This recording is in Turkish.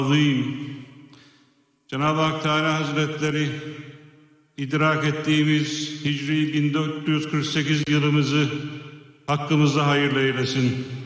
Cenab-ı Hak Teala Hazretleri idrak ettiğimiz Hicri 1448 yılımızı hakkımızda hayırlı eylesin.